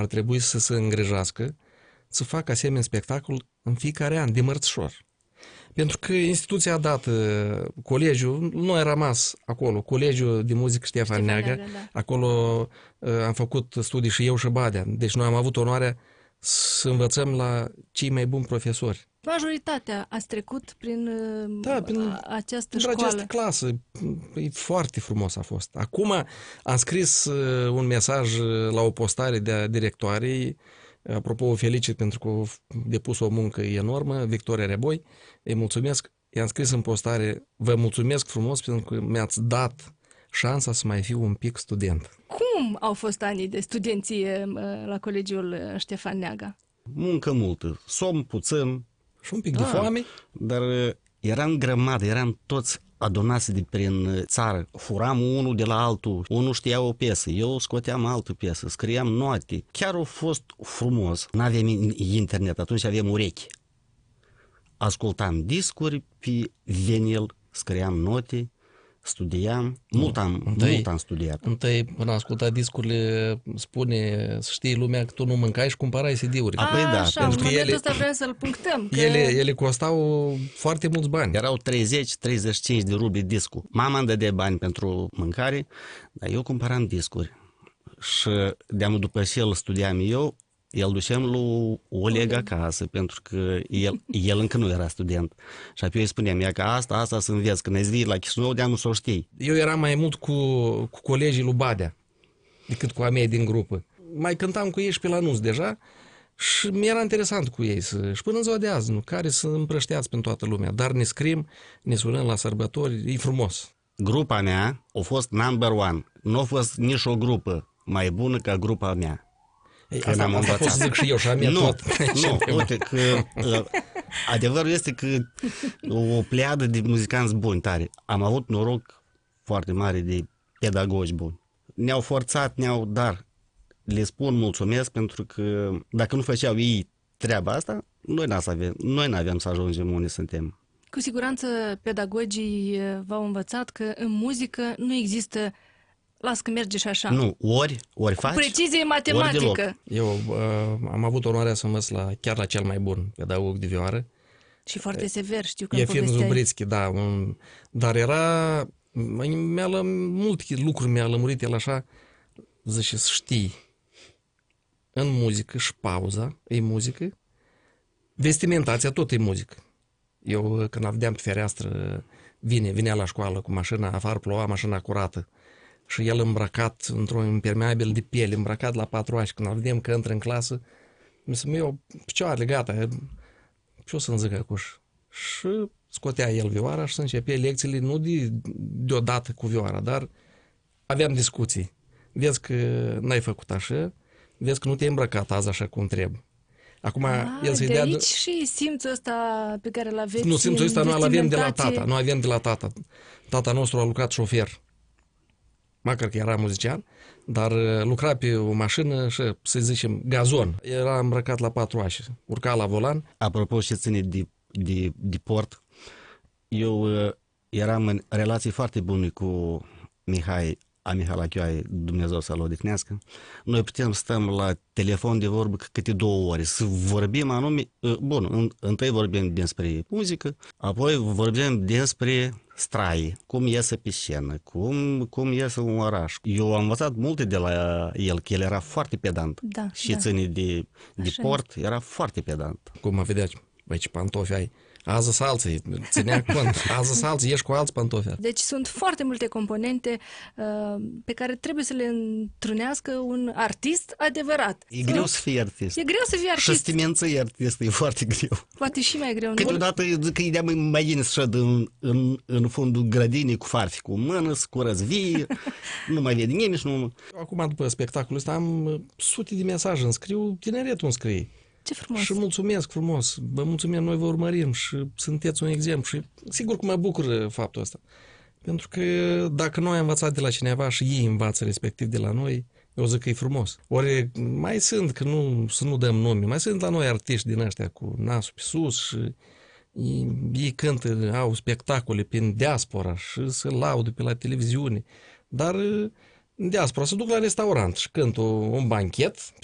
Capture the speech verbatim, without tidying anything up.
ar trebui să se îngrijească să facă asemenea spectacol în fiecare an, de mărțișor. Pentru că instituția a dat, colegiul, nu a rămas acolo, Colegiul de Muzică Ștefan, Ștefan Neaga, Neaga da. Acolo am făcut studii și eu și Badea, deci noi am avut onoarea să învățăm la cei mai buni profesori. Majoritatea ați trecut prin, da, prin această școală. Această clasă, e foarte frumos a fost. Acum am scris un mesaj la o postare de directoarei, apropo, o felicit pentru că a depus o muncă enormă, Victoria Reboi, îi mulțumesc, i-am scris în postare, vă mulțumesc frumos pentru că mi-ați dat șansa să mai fiu un pic student. Cum au fost anii de studenție la Colegiul Ștefan Neaga? Muncă multă, somn puțin. Și un pic de foame. Dar eram grămadă, eram toți adunați de prin țară. Furam unul de la altul, unul știa o piesă, eu scoteam altă piesă, scriam note. Chiar a fost frumos. N-avem internet, atunci aveam urechi. Ascultam discuri pe vinil, scriam note, studiam. Mult am, întâi, mult am studiat. Întâi, până asculta discurile, spune, să știi lumea că tu nu mâncai și cumpărai C D-uri. Apoi da, așa, pentru că ele, ăsta vreau să-l punctăm. Că... Ele, ele costau foarte mulți bani. Erau treizeci treizeci și cinci de rubli discul. Mama îmi dădea bani pentru mâncare, dar eu cumpăram discuri. Și de-am după ce îl studiam eu, el duceam lui Oleg acasă, pentru că el, el încă nu era student. Și apoi îi spuneam, ea că asta, asta să înveți, când îți vii la Chișinău, de-a nu s-o știi. Eu eram mai mult cu, cu colegii lui Badea decât cu a mei din grupă. Mai cântam cu ei și pe la anunț deja și mi-era interesant cu ei. Să, și până în ziua de azi, nu, care să împrășteați pentru toată lumea. Dar ne scrim, ne sunăm la sărbători, e frumos. Grupa mea a fost number one. Nu a fost nici o grupă mai bună ca grupa mea. Ei, asta am învățat. Pot să zic și eu și a mea nu, tot. Nu, uite că uh, adevărul este că o pleadă de muzicanți buni tare. Am avut noroc foarte mare de pedagogi buni. Ne-au forțat, ne-au, dar le spun mulțumesc pentru că dacă nu făceau ei treaba asta, noi n-aveam, noi n-aveam să ajungem unde suntem. Cu siguranță pedagogii v-au învățat că în muzică nu există las că merge și așa. Nu, ori, ori faci, precizie matematică. Eu uh, am avut onoarea să învăț la, chiar la cel mai bun pedagog de vioară. Și foarte sever, știu că Efim Zubrițchi, da. Un, dar era, mi-a lă, multe lucruri mi-a lămurit el așa, zice, să știi, în muzică și pauza e muzică, vestimentația tot e muzică. Eu când vedeam pe fereastră, vine, vinea la școală cu mașina, afară ploua, mașina curată. Și el îmbrăcat într-un impermeabil de piele, îmbrăcat la patru ani. Când vedem că intră în clasă, mi se eu, picioarele, gata, ce o să-mi zic acum? Și scotea el vioara și să începea lecțiile, nu de, deodată cu vioara, dar aveam discuții. Vezi că n-ai făcut așa, vezi că nu te-ai îmbrăcat azi așa cum trebuie. Acum, A, el să-i de dea... aici și simțul ăsta pe care îl aveți. Nu, simțul ăsta nu avem de la tata, nu avem de la tata. Tata nostru a lucrat șofer. Măcar că era muzician, dar lucra pe o mașină și, să zicem, gazon. Era îmbrăcat la patru ași, urca la volan. Apropo ce ține de, de, de port, eu uh, eram în relații foarte bune cu Mihai, a Mihalachioaie, Dumnezeu să-l odihnească. Noi putem stăm la telefon de vorbă câte două ore, să vorbim anume, uh, bun, în, întâi vorbim despre muzică, apoi vorbim despre straie, cum iese pe scenă, cum, cum iese un oraș. Eu am învățat multe de la el, că el era foarte pedant. Da, și da. ține de, de port, era foarte pedant. Cum mă vedeați, băi, ce pantofi ai. Azi să alții, ținea cont, azi să alții, ești cu alți pantofi. Deci sunt foarte multe componente uh, pe care trebuie să le întrunească un artist adevărat. E greu să fii artist. E greu să fii artist. Și să te menții artist, e foarte greu. Poate și mai greu. Câteodată că e mai bine să șed în, în, în fundul grădinii cu farfi cu mână, să curăț vie, nu mai vede nimeni și nu... Acum, după spectacolul ăsta, am sute de mesaje, îmi scriu, tineretul îmi scrie. Ce frumos. Și mulțumesc frumos, vă mulțumim, noi vă urmărim și sunteți un exemplu și sigur că mă bucur faptul ăsta. Pentru că dacă noi am învățat de la cineva și ei învață respectiv de la noi, eu zic că e frumos. Ori mai sunt, că nu, să nu dăm nume, mai sunt la noi artiști din ăștia cu nasul pe sus și ei, ei cântă, au spectacole prin diaspora și se laudă pe la televiziune, dar în diaspora se duc la restaurant și cântă un banchet